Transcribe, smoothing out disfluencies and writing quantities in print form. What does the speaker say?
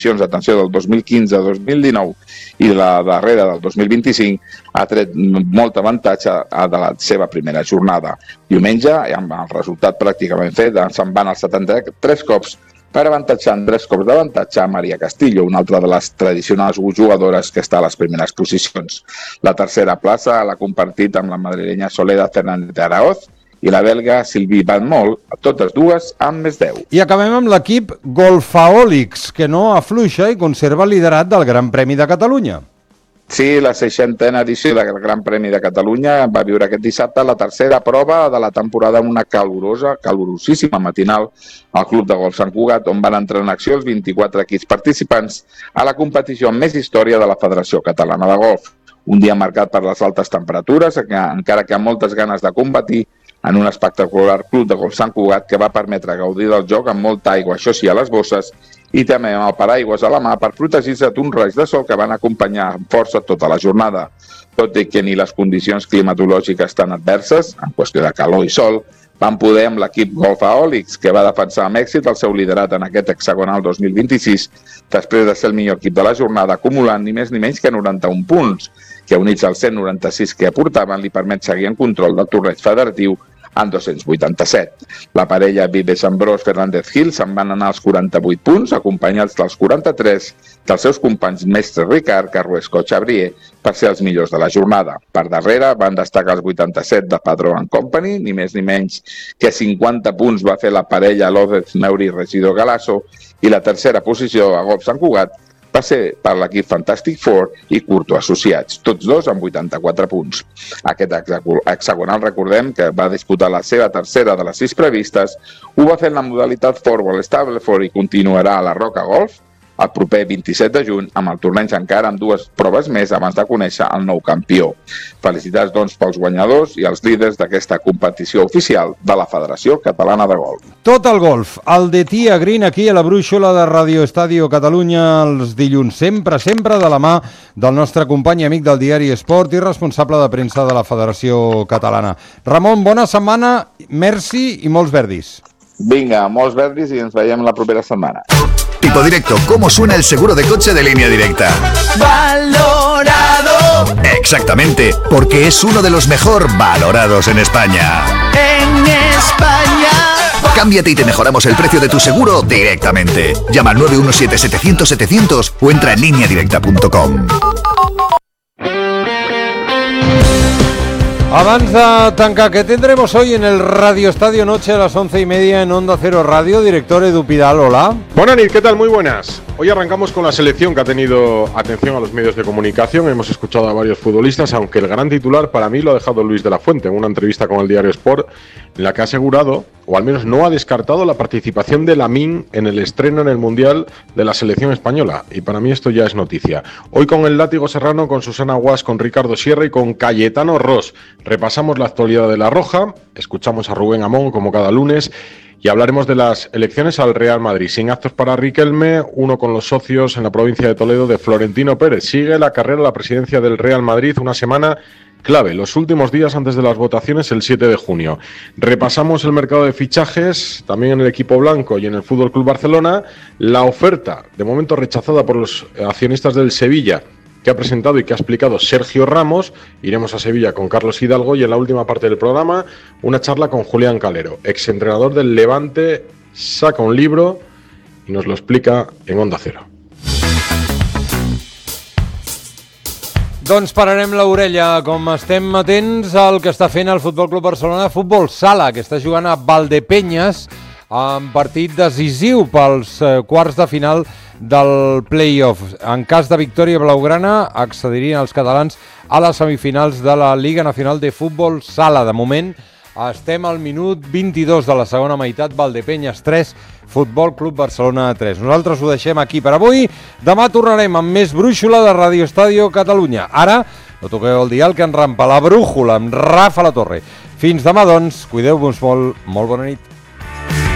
d'atenció del 2015-2019 i la darrera del 2025, ha tret molt avantatge de la seva primera jornada. Diumenge, amb el resultat pràcticament fet, se'n van als 73 cops per avantatjant 3 cops d'avantatge a Maria Castillo, una altra de les tradicionals jugadores que està a les primeres posicions. La tercera plaça l'ha compartit amb la madrilenya Soledad Fernández de Araoz i la belga Sylvie Van Mol, totes dues amb més 10. I acabem amb l'equip Golfaholics, que no afluixa i conserva el liderat del Gran Premi de Catalunya. Sí, la 60a edició del Gran Premi de Catalunya va viure aquest dissabte la tercera prova de la temporada amb una calorosíssima matinal al Club de Golf Sant Cugat, on van entrar en acció els 24 equips participants a la competició amb més història de la Federació Catalana de Golf. Un dia marcat per les altes temperatures, encara que amb moltes ganes de competir, en un espectacular Club de Golf Sant Cugat que va permetre gaudir del joc amb molta aigua, això sí, a les bosses, i també amb el paraigües a la mà per protegir-se d'un raig de sol que van acompanyar amb força tota la jornada. Tot i que ni les condicions climatològiques tan adverses, en qüestió de calor i sol, van poder amb l'equip Golfaholics, que va defensar amb èxit el seu liderat en aquest hexagonal 2026, després de ser el millor equip de la jornada, acumulant ni més ni menys que 91 punts, que units als 196 que aportaven li permet seguir en control del torneig federatiu en 287. La parella Vives Ambrós Fernández Gil se'n van anar als 48 punts, acompanyats dels 43 dels seus companys Mestre Ricard, Carruesco Chabrier, per ser els millors de la jornada. Per darrere van destacar els 87 de Padró & Company, ni més ni menys que 50 punts va fer la parella López Meuri Regidor Galasso, i la tercera posició a Golf Sant Cugat va ser per l'equip Fantastic Four i Curto Associats, tots dos amb 84 punts. Aquest hexagonal, recordem, que va disputar la seva tercera de les 6 previstes, ho va fer en la modalitat Forball Stableford i continuarà a la Roca Golf el proper 27 de juny amb el torneig encara amb 2 proves més abans de conèixer el nou campió. Felicitats, doncs, pels guanyadors i els líders d'aquesta competició oficial de la Federació Catalana de Golf. Tot el golf, el de Tia Green aquí a la brúixola de Radio Estadio Catalunya els dilluns, sempre de la mà del nostre company i amic del diari Esport i responsable de premsa de la Federació Catalana. Ramon, bona setmana, merci i molts verdis. Vinga, molts verdis i ens veiem la propera setmana. Tipo Directo, ¿cómo suena el seguro de coche de Línea Directa? ¡Valorado! Exactamente, porque es uno de los mejor valorados en España. ¡En España! Cámbiate y te mejoramos el precio de tu seguro directamente. Llama al 917-700-700 o entra en lineadirecta.com. Abans de tancar, ¿qué tendremos hoy en el Radio Estadio Noche a las 11:30 en Onda Cero Radio? Director Edu Pidal, hola. Buenas, ¿qué tal? Muy buenas. Hoy arrancamos con la selección que ha tenido atención a los medios de comunicación. Hemos escuchado a varios futbolistas, aunque el gran titular para mí lo ha dejado Luis de la Fuente en una entrevista con el diario Sport, en la que ha asegurado, o al menos no ha descartado, la participación de Lamine en el estreno en el Mundial de la selección española. Y para mí esto ya es noticia. Hoy con el Látigo Serrano, con Susana Guas, con Ricardo Sierra y con Cayetano Ross. Repasamos la actualidad de La Roja, escuchamos a Rubén Amón como cada lunes y hablaremos de las elecciones al Real Madrid. Sin actos para Riquelme, uno con los socios en la provincia de Toledo de Florentino Pérez. Sigue la carrera a la presidencia del Real Madrid, una semana clave, los últimos días antes de las votaciones, el 7 de junio. Repasamos el mercado de fichajes, también en el equipo blanco y en el Fútbol Club Barcelona. La oferta, de momento rechazada por los accionistas del Sevilla, que ha presentado y que ha explicado Sergio Ramos. Iremos a Sevilla con Carlos Hidalgo y en la última parte del programa una charla con Julián Calero, exentrenador del Levante, saca un libro y nos lo explica en Onda Cero. Doncs pararem l'orella, com estem atents al que està fent el Futbol Club Barcelona Futbol Sala, que està jugant a Valdepeñas en partit decisiu pels quarts de final del play-off. En cas de victòria blaugrana, accedirien els catalans a les semifinals de la Liga Nacional de Futbol Sala. De moment, estem al minut 22 de la segona meitat, Valdepeñas 3, Futbol Club Barcelona 3. Nosaltres ho deixem aquí per avui. Demà tornarem amb més brúixola de Radio Estadio Catalunya. Ara, no toqueu el dial que ens rampa la brújula amb Rafa La Torre. Fins demà, doncs, cuideu-vos molt, molt bona nit.